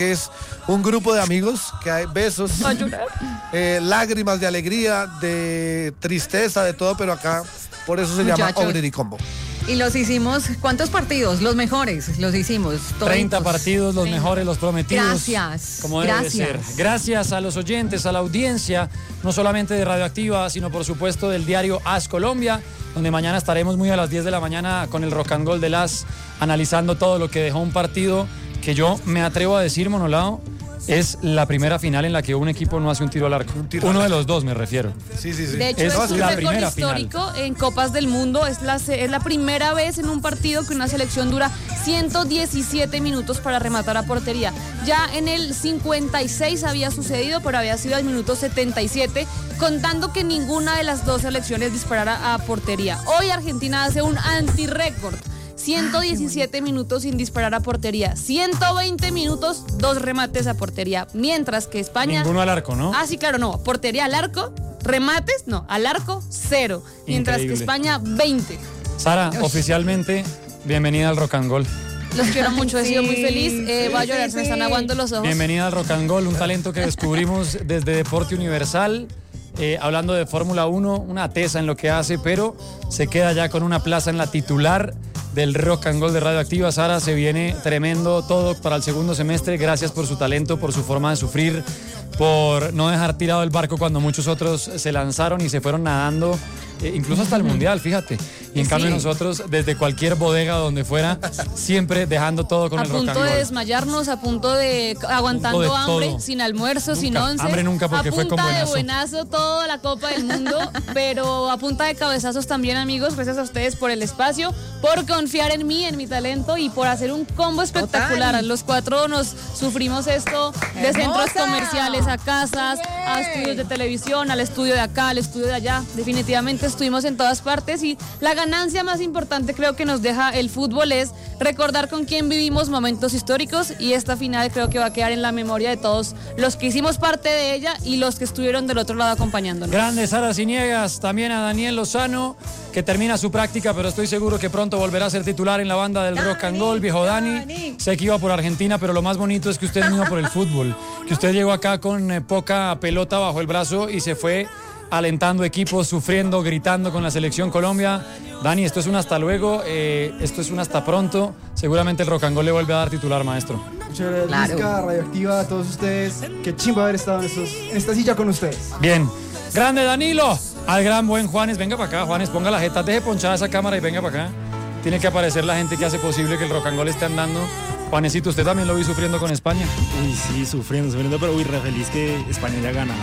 Es un grupo de amigos que hay besos, lágrimas de alegría, de tristeza, de todo, pero acá por eso se llama Ogre y Combo. Y los hicimos, ¿cuántos partidos? Los mejores, los hicimos. Toditos. 30 partidos, los mejores, los prometidos. Gracias. Como debe ser. Gracias a los oyentes, a la audiencia, no solamente de Radioactiva, sino por supuesto del diario AS Colombia, donde mañana estaremos muy a las 10 de la mañana con el Rock and Roll del AS, analizando todo lo que dejó un partido que yo me atrevo a decir, Monolao, es la primera final en la que un equipo no hace un tiro al arco. Uno de los dos, me refiero. Sí. De hecho, es un récord histórico en Copas del Mundo. Es la primera vez en un partido que una selección dura 117 minutos para rematar a portería. Ya en el 56 había sucedido, pero había sido al minuto 77, contando que ninguna de las dos selecciones disparara a portería. Hoy Argentina hace un antirécord. 117 minutos sin disparar a portería, 120 minutos, 2 remates a portería, mientras que España... Ninguno al arco, ¿no? Ah, sí, claro, no, portería al arco, remates, no, al arco, 0, mientras que España, 20. Sara, oficialmente, bienvenida al Rock and Roll. Los quiero mucho, he sido muy feliz, voy a llorar, se me están aguando los ojos. Bienvenida al Rock and Roll, un talento que descubrimos desde Deporte Universal. Hablando de Fórmula 1, una tesa en lo que hace, pero se queda ya con una plaza en la titular del Rock and Roll de Radioactiva. Sara, se viene tremendo todo para el segundo semestre. Gracias por su talento, por su forma de sufrir, por no dejar tirado el barco cuando muchos otros se lanzaron y se fueron nadando, incluso hasta el Mundial, fíjate. Y en cambio nosotros, desde cualquier bodega donde fuera, siempre dejando todo con el Rock and Roll. A punto de desmayarnos, a punto de aguantando hambre, todo. Sin almuerzo, nunca, sin once. Hambre nunca, porque fue con buenazo. A punta de buenazo toda la Copa del Mundo, pero a punta de cabezazos también, amigos. Gracias a ustedes por el espacio, por confiar en mí, en mi talento y por hacer un combo espectacular. Total. Los 4 nos sufrimos esto de centros comerciales a casas, a estudios de televisión, al estudio de acá, al estudio de allá. Definitivamente estuvimos en todas partes y la ganancia más importante creo que nos deja el fútbol es recordar con quién vivimos momentos históricos, y esta final creo que va a quedar en la memoria de todos los que hicimos parte de ella y los que estuvieron del otro lado acompañándonos. Grande Sara Ciniegas, también a Daniel Lozano, que termina su práctica, pero estoy seguro que pronto volverá a ser titular en la banda del Rock and Roll. Viejo Dani, sé que iba por Argentina, pero lo más bonito es que usted vino por el fútbol, que usted llegó acá con poca pelota bajo el brazo y se fue alentando equipos, sufriendo, gritando con la selección Colombia. Dani, esto es un hasta luego, esto es un hasta pronto. Seguramente el Rock and Roll le vuelve a dar titular, maestro. Muchas gracias, Luisca, Radioactiva, a todos ustedes. Qué chimba haber estado en esta silla con ustedes. Bien. Grande Danilo. Al gran buen Juanes. Venga para acá, Juanes, ponga la jeta, deje ponchada esa cámara y venga para acá. Tiene que aparecer la gente que hace posible que el Rock and Roll esté andando. Juanesito, usted también lo vi sufriendo con España. Uy, sí, sufriendo, pero re feliz que España haya ganado.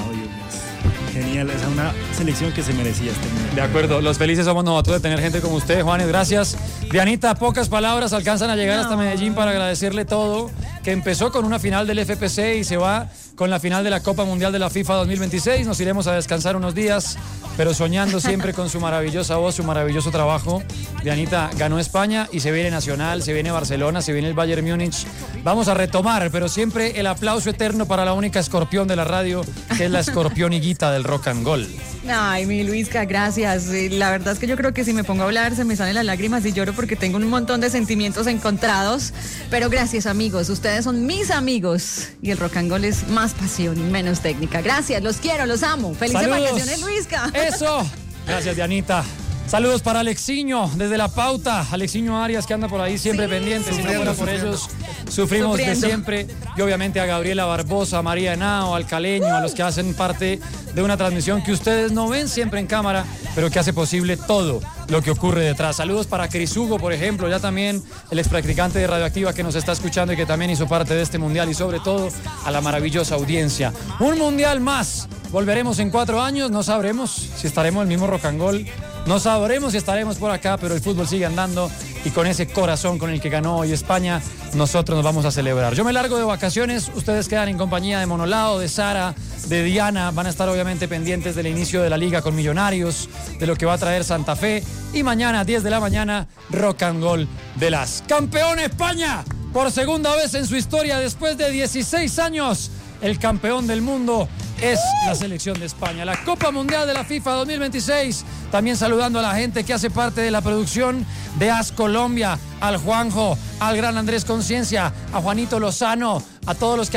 Genial, es una selección que se merecía este mundial. De acuerdo, los felices somos nosotros de tener gente como usted, Juanes, gracias. Dianita, pocas palabras alcanzan a llegar hasta Medellín para agradecerle todo, que empezó con una final del FPC y se va con la final de la Copa Mundial de la FIFA 2026. Nos iremos a descansar unos días, pero soñando siempre con su maravillosa voz, su maravilloso trabajo. Dianita ganó España y se viene Nacional, se viene Barcelona, se viene el Bayern Múnich. Vamos a retomar, pero siempre el aplauso eterno para la única escorpión de la radio, que es la escorpioniguita del Rock and Roll. Ay, mi Luisca, gracias. La verdad es que yo creo que si me pongo a hablar se me salen las lágrimas y lloro porque tengo un montón de sentimientos encontrados. Pero gracias, amigos. Ustedes son mis amigos y el Rock and Roll es más pasión y menos técnica. Gracias, los quiero, los amo. Felices vacaciones, Luisca. Eso. Gracias, Dianita. Saludos para Alexiño, desde La Pauta. Alexiño Arias, que anda por ahí siempre pendiente. Si no fuera por ellos, sufrimos de siempre. Y obviamente a Gabriela Barbosa, a María Henao, al Caleño, a los que hacen parte de una transmisión que ustedes no ven siempre en cámara, pero que hace posible todo lo que ocurre detrás. Saludos para Cris Hugo, por ejemplo, ya también el ex practicante de Radioactiva que nos está escuchando y que también hizo parte de este mundial, y sobre todo a la maravillosa audiencia. Un mundial más. Volveremos en 4 años, no sabremos si estaremos en el mismo Rock and Roll. No sabremos si estaremos por acá, pero el fútbol sigue andando y con ese corazón con el que ganó hoy España, nosotros nos vamos a celebrar. Yo me largo de vacaciones, ustedes quedan en compañía de Monolao, de Sara, de Diana, van a estar obviamente pendientes del inicio de la liga con Millonarios, de lo que va a traer Santa Fe, y mañana 10 de la mañana, Rock and Roll de las ¡Campeón España! Por segunda vez en su historia, después de 16 años, el campeón del mundo es la selección de España. La Copa Mundial de la FIFA 2026. También saludando a la gente que hace parte de la producción de AS Colombia, al Juanjo, al gran Andrés Conciencia, a Juanito Lozano, a todos los que